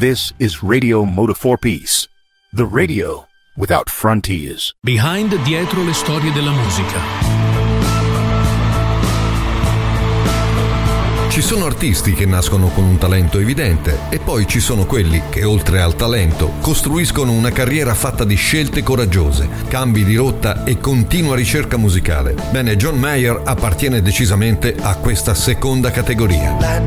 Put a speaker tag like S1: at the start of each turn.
S1: This is Radio Moda for Peace, the radio without frontiers.
S2: Behind, dietro le storie della musica.
S3: Ci sono artisti che nascono con un talento evidente e poi ci sono quelli che, oltre al talento, costruiscono una carriera fatta di scelte coraggiose, cambi di rotta e continua ricerca musicale. Bene, John Mayer appartiene decisamente a questa seconda categoria.